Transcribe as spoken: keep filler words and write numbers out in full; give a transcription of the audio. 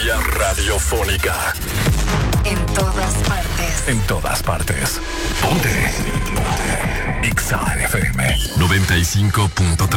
Orgía radiofónica. En todas partes. En todas partes. Ponte. Ponte. X A F M noventa y cinco punto tres.